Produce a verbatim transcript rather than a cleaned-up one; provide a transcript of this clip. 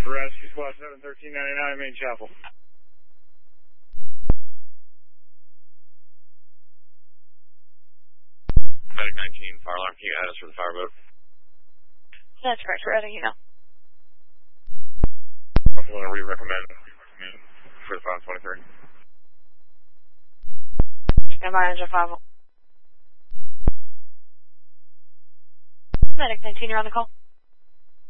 Rescue Squad seven thirteen ninety-nine, Main Chapel. Medic nineteen, fire alarm, can you add us for the fireboat? That's correct, we're adding you now. I'm going to re-recommend for the five twenty-three. Stand by, engine five. Medic nineteen, you're on the call.